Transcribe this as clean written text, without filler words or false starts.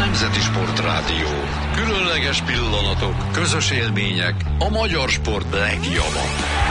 Nemzeti Sportrádió. Különleges pillanatok, közös élmények, a magyar sport legjobb.